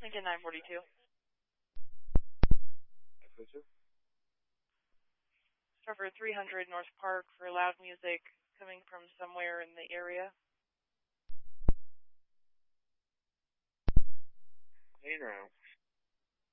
Lincoln 942. Trevor 300 North Park for loud music coming from somewhere in the area. Hey now.